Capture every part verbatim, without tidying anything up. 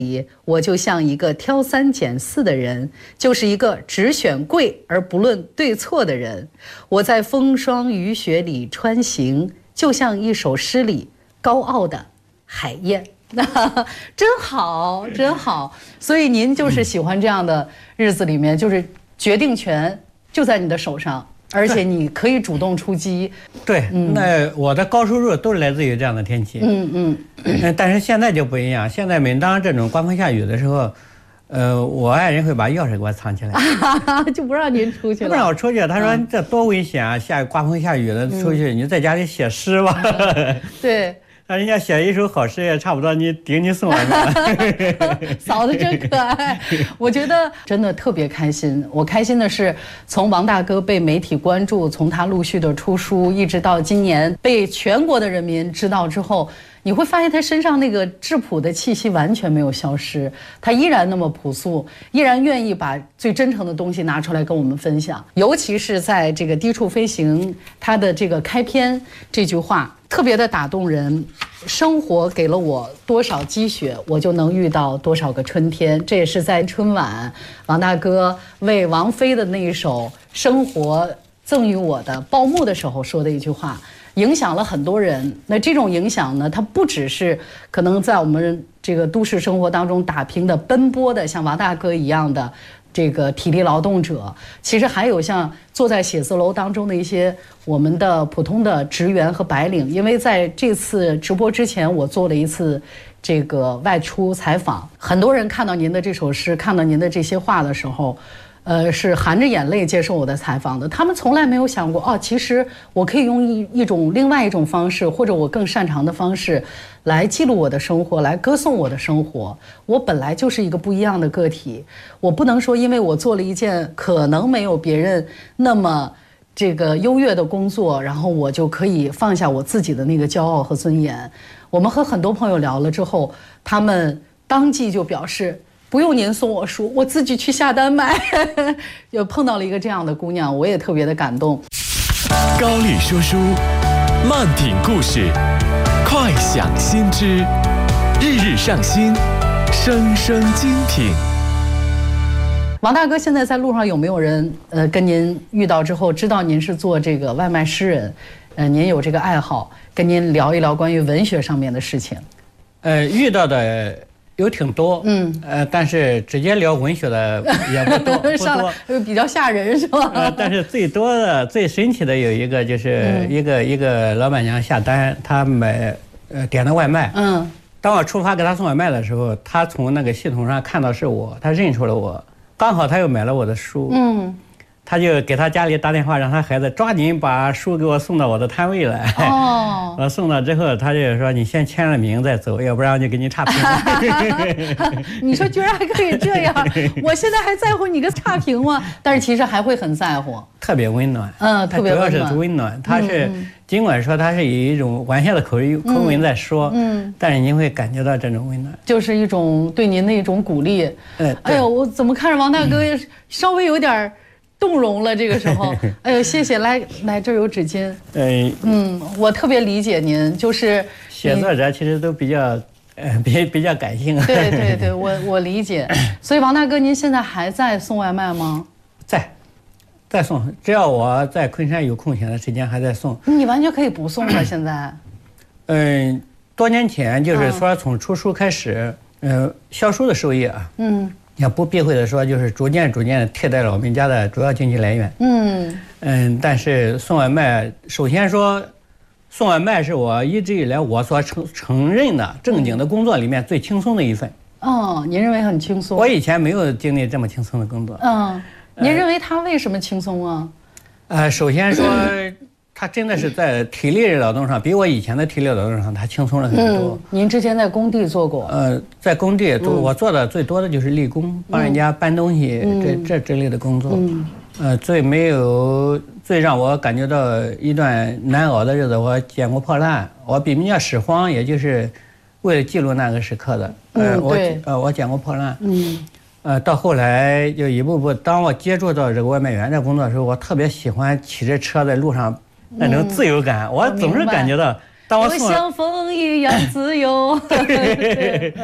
我就像一个挑三拣四的人，就是一个只选贵而不论对错的人。我在风霜雨雪里穿行，就像一首诗里高傲的海燕。真好，真好。所以您就是喜欢这样的日子里面，就是决定权就在你的手上，而且你可以主动出击。 对，嗯、那我的高收入都是来自于这样的天气。 嗯嗯。但是现在就不一样，现在每当这种刮风下雨的时候，呃，我爱人会把钥匙给我藏起来， 就不让您出去了。 不让我出去，他说这多危险啊！下刮风下雨的出去，你在家里写诗吧。 对。 那人家写一首好诗也差不多，你顶你送完了。 嫂子真可爱，我觉得真的特别开心。我开心的是，从王大哥被媒体关注，从他陆续的出书，一直到今年被全国的人民知道之后，你会发现他身上那个质朴的气息完全没有消失，他依然那么朴素，依然愿意把最真诚的东西拿出来跟我们分享。尤其是在这个低处飞行，他的这个开篇这句话特别的打动人。生活给了我多少积雪，我就能遇到多少个春天。这也是在春晚王大哥为王菲的那一首《生活赠予我的》报幕的时候说的一句话，影响了很多人。那这种影响呢，它不只是可能在我们这个都市生活当中打拼的奔波的像王大哥一样的这个体力劳动者，其实还有像坐在写字楼当中的一些我们的普通的职员和白领。因为在这次直播之前，我做了一次这个外出采访，很多人看到您的这首诗，看到您的这些话的时候，呃，是含着眼泪接受我的采访的。他们从来没有想过，哦，其实我可以用一一种另外一种方式，或者我更擅长的方式，来记录我的生活，来歌颂我的生活。我本来就是一个不一样的个体，我不能说因为我做了一件可能没有别人那么这个优越的工作，然后我就可以放下我自己的那个骄傲和尊严。我们和很多朋友聊了之后，他们当即就表示，不用您送我书，我自己去下单买。又碰到了一个这样的姑娘，我也特别的感动。 高丽说书，慢品故事，快享新知，日日上新，声声精品。 王大哥，现在在路上有没有人呃跟您遇到之后，知道您是做这个外卖诗人，呃，您有这个爱好，跟您聊一聊关于文学上面的事情？ 呃，遇到的有挺多，嗯，呃，但是直接聊文学的也不多，不多，比较吓人是吧？ 呃，但是最多的、最神奇的有一个，就是一个、嗯、一个老板娘下单，她买呃点的外卖，嗯，当我出发给她送外卖的时候，她从那个系统上看到是我，她认出了我，刚好她又买了我的书，嗯。他就给他家里打电话，让他孩子抓紧把书给我送到我的摊位来。哦，我送到之后，他就说：“你先签了名再走，要不然我就给你差评。” 你说居然还可以这样？我现在还在乎你个差评吗？但是其实还会很在乎。 特别温暖， 嗯，特别温暖。 主要是温暖，他是、嗯、尽管说他是以一种玩笑的口语口吻在说，嗯，但是您会感觉到这种温暖， 就是一种对您的一种鼓励。哎，哎呦，我怎么看着王大哥稍微有点动容了，这个时候，哎呦，谢谢，来来，这儿有纸巾。嗯嗯，我特别理解您，就是写作者其实都比较，呃，比比较感性。 对对对，我我理解。所以王大哥，您现在还在送外卖吗？ 在，在送，只要我在昆山有空闲的时间，还在送。 你完全可以不送了，现在。 嗯，多年前就是说从出书开始，嗯、呃，销书的收益啊，嗯。也不避讳的说，就是逐渐逐渐替代了我们家的主要经济来源。嗯嗯，但是送外卖，首先说，送外卖是我一直以来我所承承认的正经的工作里面最轻松的一份。 哦，您认为很轻松？ 我以前没有经历这么轻松的工作。 嗯，您认为它为什么轻松啊？ 呃，首先说。他真的是在体力劳动上，比我以前的体力劳动上，他轻松了很多。 嗯、您之前在工地做过？ 呃，在工地，嗯、我做的最多的就是力工，帮人家搬东西，嗯、这这之类的工作。嗯、呃，最没有最让我感觉到一段难熬的日子，我捡过破烂，我比人家拾荒，也就是为了记录那个时刻的。呃， 嗯、 我呃我捡过破烂。嗯。呃，到后来就一步步，当我接触到这个外卖员这工作的时候，我特别喜欢骑着车在路上。那种自由感，嗯、我总是感觉到，当我送像风一样自由。对，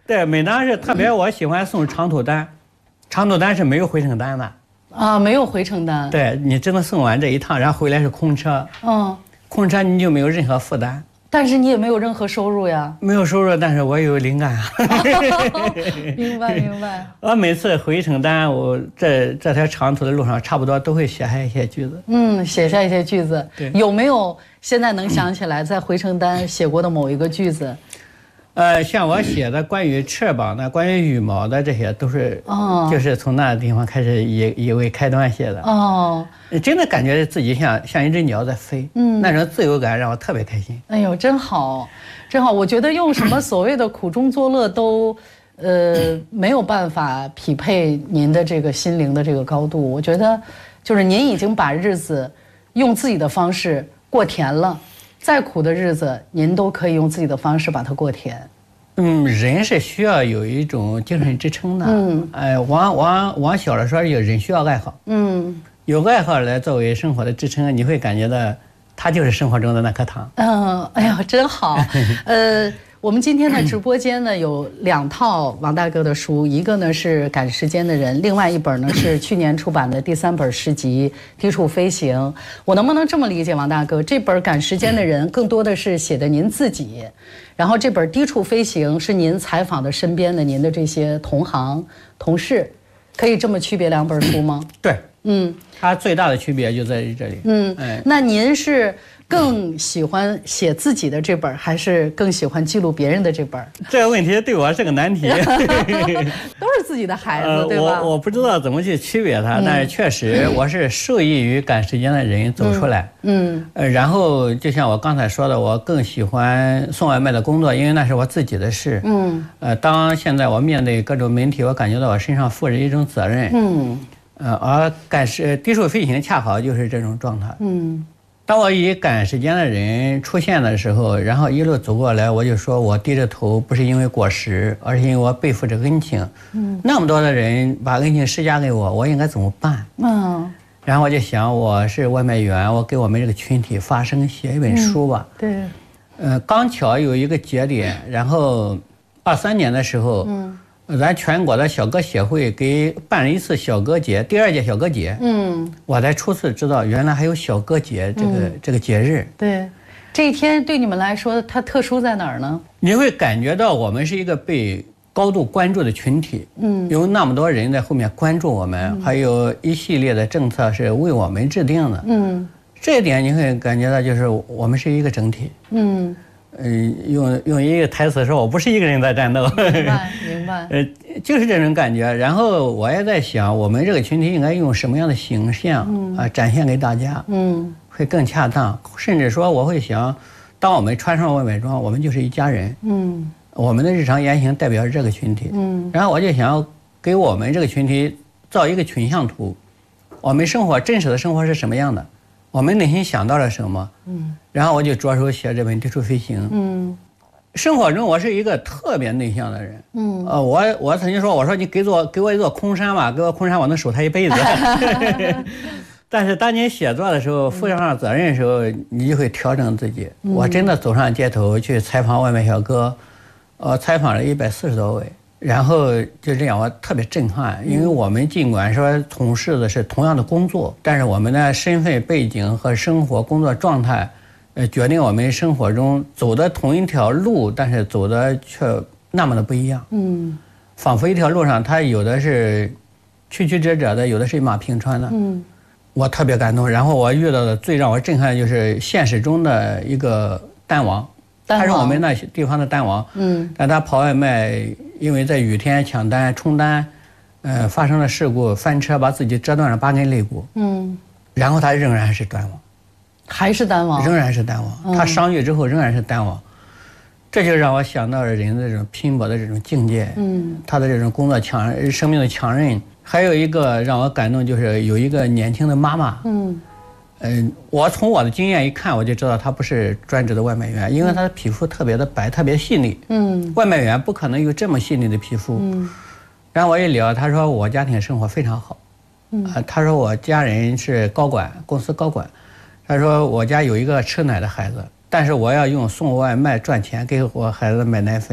对，每当是特别我喜欢送长途单，长途单是没有回程单的。 啊，没有回程单。 对，你只能送完这一趟，然后回来是空车。嗯，空车你就没有任何负担。 但是你也没有任何收入呀。 没有收入，但是我有灵感啊。 明白明白。 我每次回程单，我这这条长途的路上，差不多都会写下一些句子。 嗯，写下一些句子。 对， 有没有现在能想起来在回程单写过的某一个句子？ 呃，像我写的关于翅膀的、关于羽毛的，这些都是，哦，就是从那地方开始以以为开端写的。哦，真的感觉自己像像一只鸟在飞，嗯，那种自由感让我特别开心。 哎呦，真好，真好！我觉得用什么所谓的苦中作乐都，呃，没有办法匹配您的这个心灵的这个高度。我觉得，就是您已经把日子用自己的方式过甜了。再苦的日子，您都可以用自己的方式把它过甜。 嗯，人是需要有一种精神支撑的。嗯，哎，往往往小了说，人需要爱好。嗯，有爱好来作为生活的支撑，你会感觉到，它就是生活中的那颗糖。 嗯，哎呀，真好。呃。我们今天的直播间呢有两套王大哥的书，一个呢是《赶时间的人》，另外一本呢是去年出版的第三本诗集《低处飞行》。我能不能这么理解，王大哥，这本《赶时间的人》更多的是写的您自己，然后这本《低处飞行》是您采访的身边的您的这些同行同事，可以这么区别两本书吗？ 对，嗯，它最大的区别就在于这里。嗯， 哎，那您是更喜欢写自己的这本，还是更喜欢记录别人的这本？ 这个问题对我是个难题。 都是自己的孩子，呃、对吧？ 我我不知道怎么去区别它，嗯、但是确实我是受益于赶时间的人走出来。嗯，呃，然后就像我刚才说的，我更喜欢送外卖的工作，因为那是我自己的事。嗯，呃，当现在我面对各种媒体，我感觉到我身上负着一种责任。嗯，呃，而赶时低处飞行恰好就是这种状态。嗯。当我以赶时间的人出现的时候，然后一路走过来，我就说我低着头不是因为过失，而是因为我背负着恩情。嗯，那么多的人把恩情施加给我，我应该怎么办？嗯，然后我就想，我是外卖员，我给我们这个群体发声，写一本书吧。 嗯、对， 呃，刚巧有一个节点，然后二三年的时候，嗯。咱全国的小歌协会给办了一次小歌节，第二届小歌节。嗯，我才初次知道原来还有小歌节这个、嗯、这个节日。 对，这一天对你们来说它特殊在哪儿呢？ 你会感觉到我们是一个被高度关注的群体。嗯，有那么多人在后面关注我们，嗯、还有一系列的政策是为我们制定的。嗯，这一点你会感觉到就是我们是一个整体。嗯。嗯，用用一个台词说，我不是一个人在战斗。 明白，明白。 呃，就是这种感觉。然后我也在想，我们这个群体应该用什么样的形象、嗯、啊展现给大家，嗯，会更恰当。甚至说，我会想，当我们穿上外卖装，我们就是一家人，嗯，我们的日常言行代表这个群体，嗯。然后我就想给我们这个群体造一个群像图，我们生活真实的生活是什么样的。我们内心想到了什么？嗯，然后我就着手写这本《低处飞行》。嗯，生活中我是一个特别内向的人。嗯，呃，我我曾经说，我说你给我给我一座空山吧，给我空山，我能守它一辈子。但是当你写作的时候，负上责任的时候，你就会调整自己。嗯、我真的走上街头去采访外卖小哥，呃，采访了一百四十多位。然后就这样，我特别震撼，因为我们尽管说从事的是同样的工作，但是我们的身份背景和生活工作状态，呃，决定我们生活中走的同一条路，但是走的却那么的不一样。嗯，仿佛一条路上，它有的是曲曲折折的，有的是一马平川的。嗯，我特别感动。然后我遇到的最让我震撼的就是现实中的一个单王。他是我们那些地方的单王，嗯，但他跑外卖，因为在雨天抢单冲单，呃，发生了事故，翻车把自己折断了八根肋骨，嗯，然后他仍然是单王， 还是单王， 仍然是单王，嗯、他伤愈之后仍然是单王，这就让我想到了人的这种拼搏的这种境界，嗯，他的这种工作强，生命的强韧。还有一个让我感动，就是有一个年轻的妈妈，嗯。嗯，我从我的经验一看，我就知道他不是专职的外卖员，因为他的皮肤特别的白，特别细腻。嗯，外卖员不可能有这么细腻的皮肤。嗯，然后我一聊，他说我家庭生活非常好。嗯，啊，他说我家人是高管，公司高管。他说我家有一个吃奶的孩子，但是我要用送外卖赚钱给我孩子买奶粉。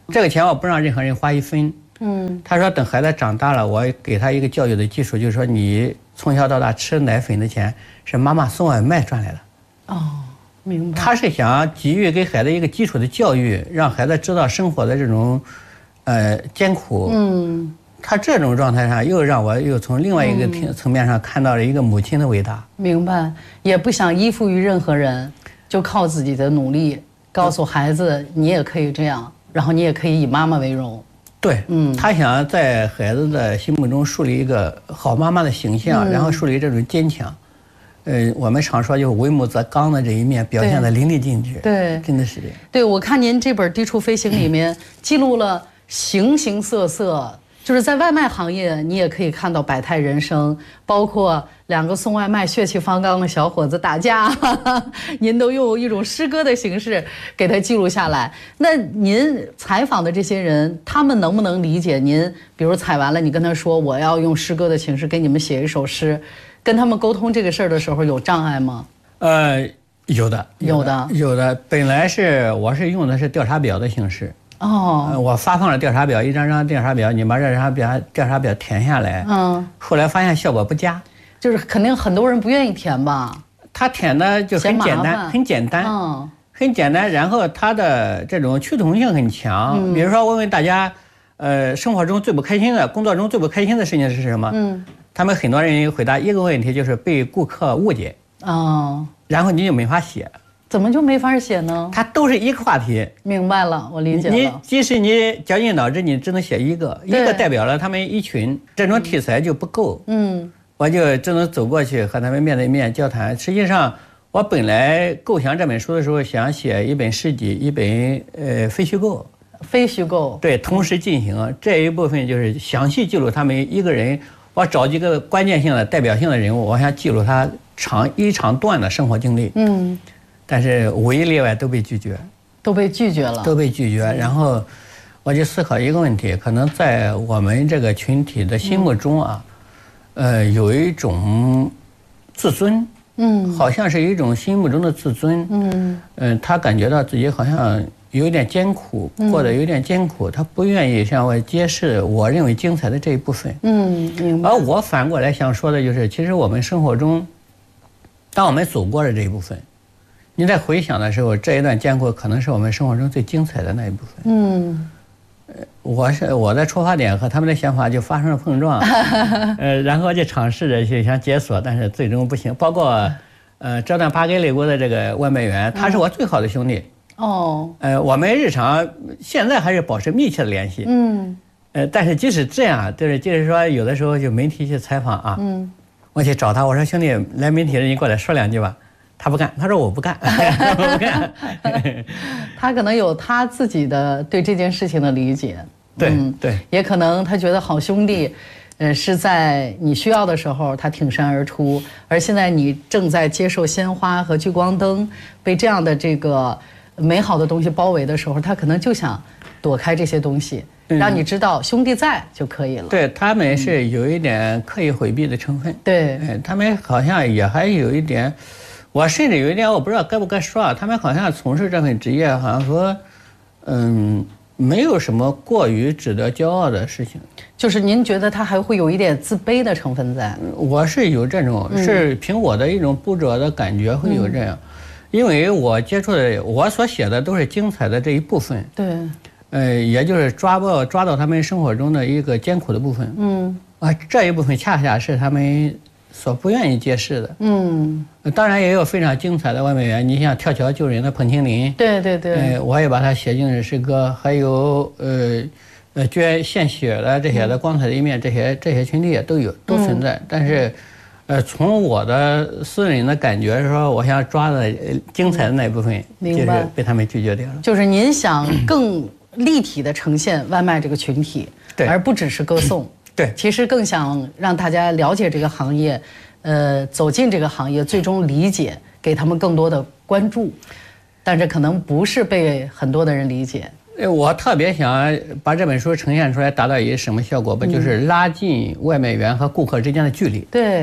这个钱我不让任何人花一分。嗯，他说等孩子长大了，我给他一个教育的基础，就是说你从小到大吃奶粉的钱是妈妈送外卖赚来的。 哦，明白。 他是想给予给孩子一个基础的教育，让孩子知道生活的这种，呃，艰苦。嗯，他这种状态上又让我又从另外一个层面上看到了一个母亲的伟大。 明白，也不想依附于任何人，就靠自己的努力，告诉孩子你也可以这样，然后你也可以以妈妈为荣。 对，嗯，他想在孩子的心目中树立一个好妈妈的形象，嗯、然后树立这种坚强。呃，我们常说就是为母则刚的这一面表现得淋漓尽致。 对， 真的是这样。 对，我看您这本《低处飞行》里面记录了形形色色。就是在外卖行业，你也可以看到百态人生，包括两个送外卖血气方刚的小伙子打架，哈哈，您都用一种诗歌的形式给他记录下来。那您采访的这些人，他们能不能理解您？比如采完了，你跟他说我要用诗歌的形式给你们写一首诗，跟他们沟通这个事儿的时候有障碍吗？ 呃，有的， 有的， 有的。本来是我是用的是调查表的形式。哦、呃，我发放了调查表，一张张调查表，你把这张表调查表填下来。嗯，后来发现效果不佳， 就是肯定很多人不愿意填吧？ 他填的就很简单，很简单，嗯，很简单。然后他的这种趋同性很强。嗯、比如说，问问大家，呃，生活中最不开心的，工作中最不开心的事情是什么？嗯，他们很多人回答一个问题，就是被顾客误解。哦，然后你就没法写。 怎么就没法写呢？ 它都是一个话题。 明白了，我理解了。 你即使你绞尽脑汁，你只能写一个，一个代表了他们一群，这种题材就不够。嗯，我就只能走过去和他们面对面交谈。实际上，我本来构想这本书的时候，想写一本诗集，一本呃非虚构。 非虚构。对， 同时进行这一部分就是详细记录他们一个人。我找几个关键性的、代表性的人物，我想记录他长一长段的生活经历。嗯。但是无一例外都被拒绝， 都被拒绝了， 都被拒绝。然后我就思考一个问题，可能在我们这个群体的心目中啊，嗯、呃，有一种自尊，嗯，好像是一种心目中的自尊，嗯嗯、呃，他感觉到自己好像有一点艰苦，过得有点艰苦，他不愿意向外揭示我认为精彩的这一部分，嗯，明白。而我反过来想说的就是，其实我们生活中，当我们走过了这一部分。你在回想的时候，这一段艰苦可能是我们生活中最精彩的那一部分。嗯，我是我的出发点和他们的想法就发生了碰撞，呃，然后就尝试着去想解锁，但是最终不行。包括，呃，这段巴给雷国的这个外卖员，他是我最好的兄弟。哦，呃，我们日常现在还是保持密切的联系。嗯，呃，但是即使这样，就是就是说，有的时候就媒体去采访啊，嗯，我去找他，我说兄弟，来媒体人，你过来说两句吧。他不干，他说我不干，我不干。 他可能有他自己的对这件事情的理解， 对、嗯、对， 也可能他觉得好兄弟，呃，是在你需要的时候他挺身而出，而现在你正在接受鲜花和聚光灯，被这样的这个美好的东西包围的时候，他可能就想躲开这些东西，让你知道兄弟在就可以了。 对，他们是有一点刻意回避的成分， 对、 嗯，他们好像也还有一点。我甚至有一点我不知道该不该说啊，他们好像从事这份职业，好像说，嗯，没有什么过于值得骄傲的事情。 就是您觉得他还会有一点自卑的成分在？ 我是有这种，是凭我的一种不着的感觉会有这样，嗯、因为我接触的，我所写的都是精彩的这一部分。 对， 呃，也就是抓到抓到他们生活中的一个艰苦的部分。嗯，啊，这一部分恰恰是他们所不愿意揭示的。嗯，当然也有非常精彩的外卖员，你像跳桥救人的彭清林， 对对对， 呃，我也把它写进了诗歌，还有呃呃捐献血的这些的光彩的一面，这些这些群体也都有都存在。嗯、但是，呃，从我的私人的感觉是说，我想抓的精彩的那一部分，嗯、就是被他们拒绝掉了。 就是您想更立体的呈现外卖这个群体， 对， 而不只是歌颂。 对， 其实更想让大家了解这个行业，呃，走进这个行业，最终理解，给他们更多的关注，但是可能不是被很多的人理解。 我特别想把这本书呈现出来，达到一个什么效果吧？嗯、就是拉近外卖员和顾客之间的距离。 对，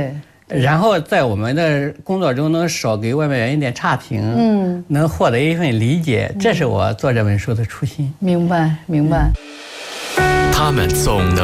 然后在我们的工作中能少给外卖员一点差评，嗯，能获得一份理解，这是我做这本书的初心。 明白，明白。 他们总能